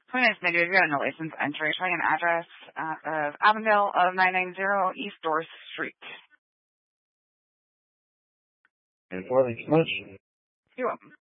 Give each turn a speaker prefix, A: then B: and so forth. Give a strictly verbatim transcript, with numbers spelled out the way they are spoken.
A: My name is Negative. You got no license entry. Showing an address uh, of Avondale of nine ninety East Dorset Street.
B: And four, thanks so much.
A: You're welcome.